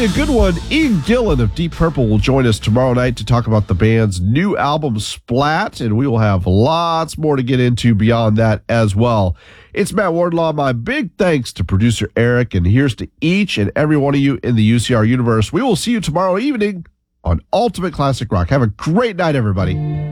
be a good one. Ian Gillan of Deep Purple will join us tomorrow night to talk about the band's new album, Splat, and we will have lots more to get into beyond that as well. It's Matt Wardlaw. My big thanks to producer Eric, and here's to each and every one of you in the UCR universe. We will see you tomorrow evening on Ultimate Classic Rock. Have a great night, everybody.